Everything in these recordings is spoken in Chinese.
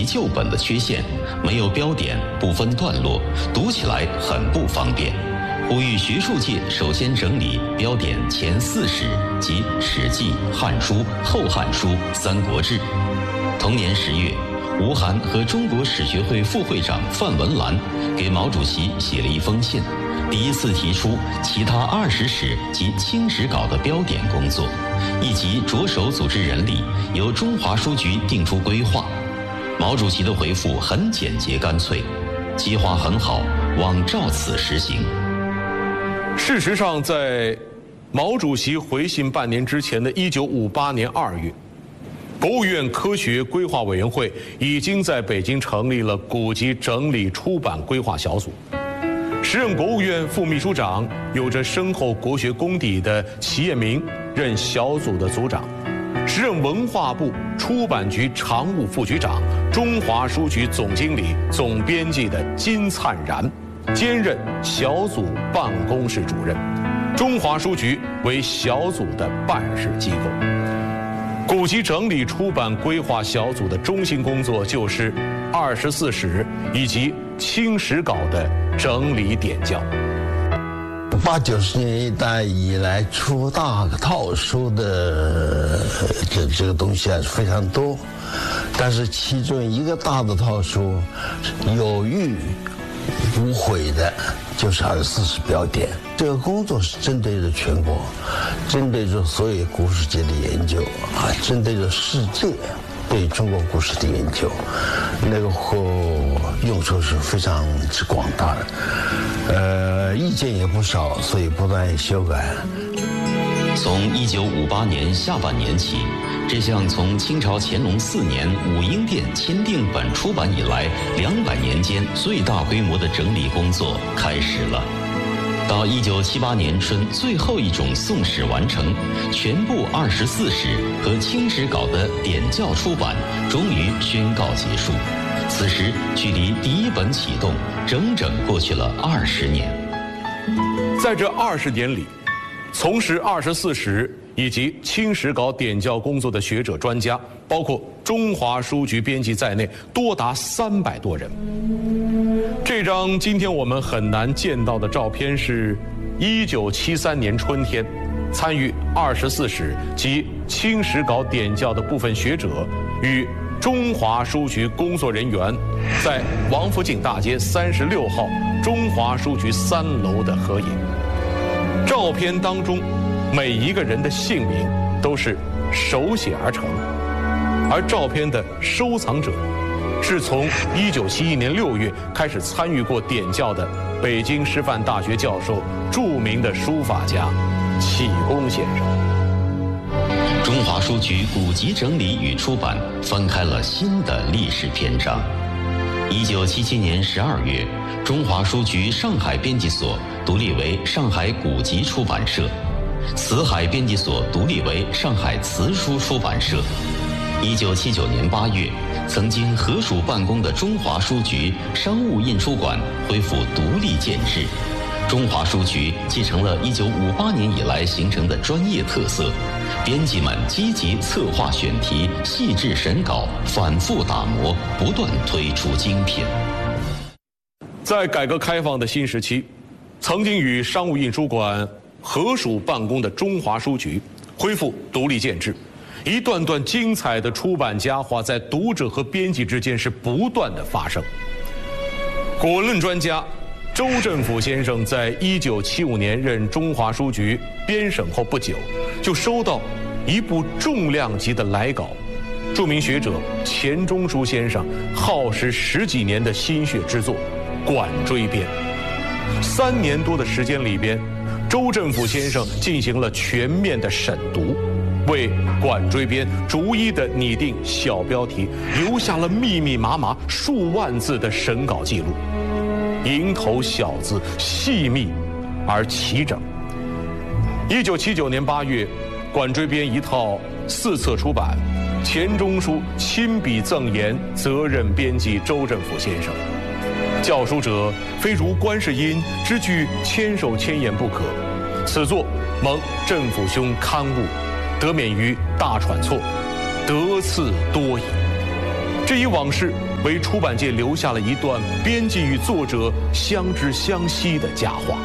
旧本的缺陷，没有标点，不分段落，读起来很不方便。呼吁学术界首先整理标点前4史及《史记》《汉书》《后汉书》《三国志》。同年10月，吴晗和中国史学会副会长范文澜给毛主席写了一封信，第一次提出其他20史及清史稿的标点工作，以及着手组织人力，由中华书局定出规划。毛主席的回复很简洁干脆，计划很好，望照此实行。 事实上，在毛主席回信半年之前的1958年2月，国务院科学规划委员会已经在北京成立了古籍整理出版规划小组。时任国务院副秘书长、有着深厚国学功底的齐业明任小组的组长，时任文化部出版局常务副局长、中华书局总经理、总编辑的金灿然兼任小组办公室主任，中华书局为小组的办事机构。古籍整理出版规划小组的中心工作就是24史以及清史稿的整理点校。 80、90年代以来出大套书的这个东西非常多，但是其中一个大的套书有誉无悔的就是24史标点。这个工作是针对着全国，针对着所有古史界的研究针对着世界对中国古史的研究，那个用处是非常之广大的，意见也不少，所以不断修改。 从1958年下半年起，这项从清朝乾隆4年武英殿签订本出版以来200年间最大规模的整理工作开始了。到1978年春最后一种宋史完成，全部24史和清史稿的点校出版终于宣告结束。此时距离第一本启动整整过去了20年。 在这20年里，从事24史以及清史稿点校工作的学者专家，包括中华书局编辑在内，多达300多人。这张今天我们很难见到的照片是1973年春天，参与24史及清史稿点校的部分学者与中华书局工作人员在王府井大街36号中华书局3楼的合影。照片当中每一个人的姓名都是手写而成，而照片的收藏者是从1971年6月开始参与过点校的北京师范大学教授、著名的书法家启功先生。 中华书局古籍整理与出版翻开了新的历史篇章。1977年12月，中华书局上海编辑所独立为上海古籍出版社，辞海编辑所独立为上海辞书出版社。1979年8月，曾经合署办公的中华书局商务印书馆恢复独立建制。中华书局继承了1958年以来形成的专业特色，编辑们积极策划选题，细致审稿，反复打磨，不断推出精品。 在改革开放的新时期，曾经与商务印书馆合署办公的中华书局恢复独立建制，一段段精彩的出版佳话在读者和编辑之间是不断的发生。古文论专家周振甫先生在1975年任中华书局编审后不久，就收到一部重量级的来稿，著名学者钱钟书先生耗时10几年的心血之作《管锥编》。3年多的时间里边，周振甫先生进行了全面的审读，为《管锥编》逐一的拟定小标题，留下了密密麻麻数万字的审稿记录，蝇头小字，细密而齐整。1979年8月，《管锥编》一套4册出版，钱钟书亲笔赠言责任编辑周振甫先生。教书者非如观世音之具千手千眼不可，此作蒙振甫兄刊物，得免于大喘错，得赐多矣。 这一往事为出版界留下了一段编辑与作者相知相惜的佳话。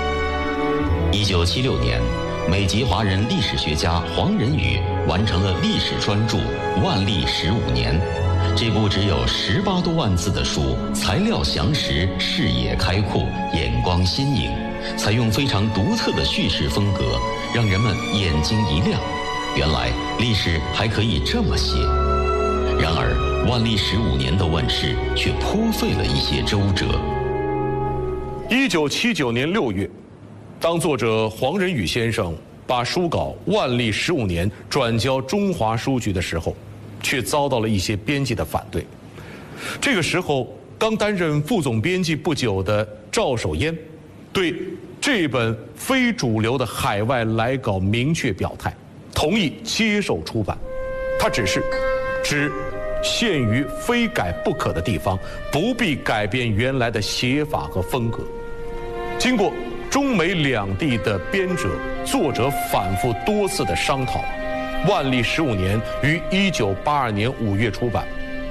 1976年，美籍华人历史学家黄仁宇完成了历史专著《万历15年》。这部只有18多万字的书，材料详实，视野开阔，眼光新颖，采用非常独特的叙事风格，让人们眼睛一亮。原来历史还可以这么写。然而，《万历15年》的问世却颇费了一些周折。 1979年6月，当作者黄仁宇先生把书稿《万历15年》转交中华书局的时候，却遭到了一些编辑的反对。这个时候，刚担任副总编辑不久的赵守嫣，对这本非主流的海外来稿明确表态，同意接受出版。他只限于非改不可的地方，不必改变原来的写法和风格。经过中美两地的编者、作者反复多次的商讨，《万历15年》于1982年5月出版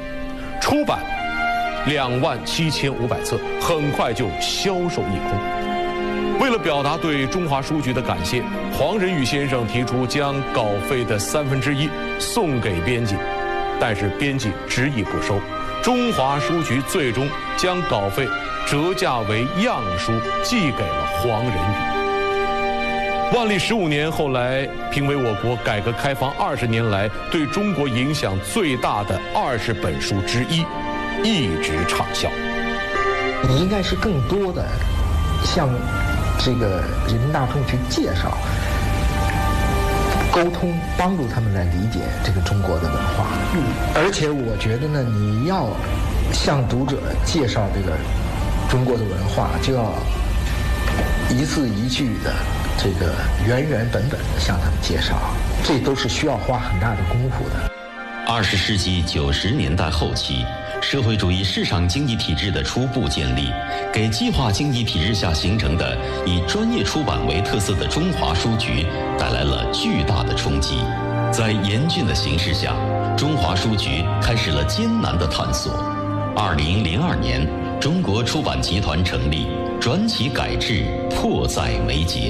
27500册，很快就销售一空。为了表达对中华书局的感谢，黄仁宇先生提出将稿费的1/3送给编辑，但是编辑执意不收。中华书局最终将稿费折价为样书寄给了黄仁宇。《万历15年》后来评为我国改革开放20年来对中国影响最大的20本书之一，一直畅销。 你应该是更多的向这个人民大众去介绍、沟通，帮助他们来理解这个中国的文化。而且我觉得呢，你要向读者介绍这个中国的文化，就要一字一句的这个原本的向他们介绍，这都是需要花很大的功夫的。 20世纪90年代后期，社会主义市场经济体制的初步建立，给计划经济体制下形成的以专业出版为特色的中华书局带来了巨大的冲击。在严峻的形势下，中华书局开始了艰难的探索。2002年，中国出版集团成立，转起改制迫在眉睫。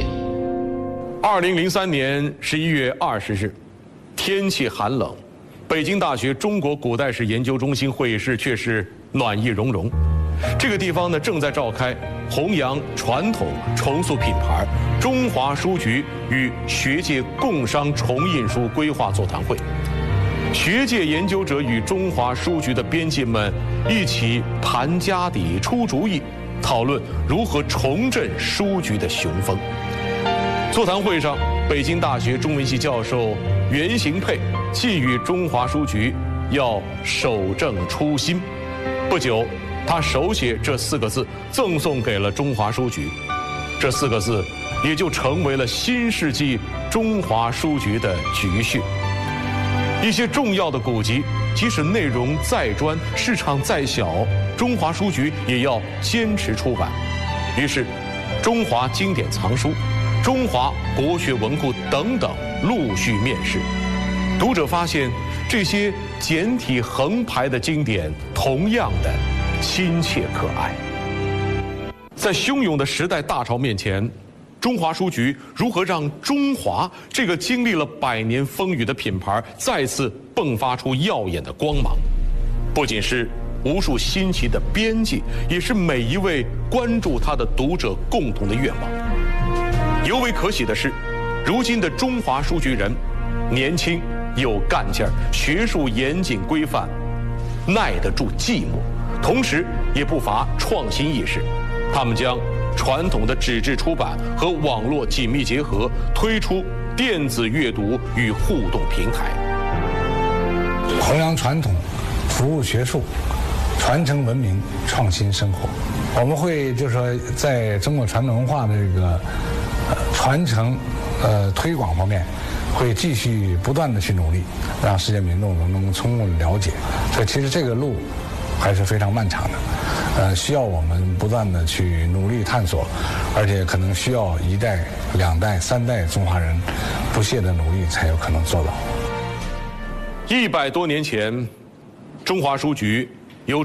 2003年11月20日，天气寒冷，北京大学中国古代史研究中心会议室却是暖意融融。这个地方呢，正在召开弘扬传统、重塑品牌中华书局与学界共商重印书规划座谈会。学界研究者与中华书局的编辑们一起盘家底、出主意，讨论如何重振书局的雄风。座谈会上，北京大学中文系教授袁行佩寄语中华书局要守正初心。不久，他手写这4个字赠送给了中华书局，这4个字也就成为了新世纪中华书局的局序。一些重要的古籍，即使内容再专、市场再小，中华书局也要坚持出版。于是，中华经典藏书、中华国学文库等等陆续面世。读者发现，这些简体横排的经典同样的亲切可爱。在汹涌的时代大潮面前，中华书局如何让中华这个经历了100年风雨的品牌再次迸发出耀眼的光芒？不仅是无数新奇的编辑，也是每一位关注它的读者共同的愿望。尤为可喜的是，如今的中华书局人年轻有干劲儿，学术严谨规范，耐得住寂寞，同时也不乏创新意识。他们将传统的纸质出版和网络紧密结合，推出电子阅读与互动平台， 弘扬传统，服务学术，传承文明，创新生活。我们会就是说，在中国传统文化的这个传承、推广方面，会继续不断的去努力，让世界民众能充分了解。所以，其实这个路还是非常漫长的，需要我们不断的去努力探索，而且可能需要1代、2代、3代中华人不懈的努力，才有可能做到。 100多年前， 中华书局